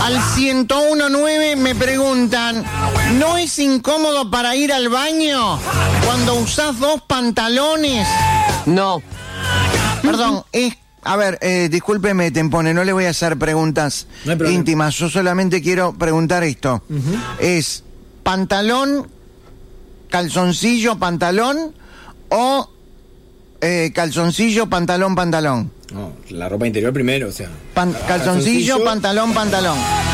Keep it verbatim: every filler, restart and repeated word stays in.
Al ciento uno nueve me preguntan, ¿no es incómodo para ir al baño cuando usás dos pantalones? No. Perdón, es... A ver, eh, discúlpeme, Tempone, no le voy a hacer preguntas No íntimas, yo solamente quiero preguntar esto. Uh-huh. ¿Es pantalón, calzoncillo, pantalón o eh, calzoncillo, pantalón, pantalón? No, la ropa interior primero, o sea. Pan- calzoncillo, calzoncillo, pantalón, pantalón.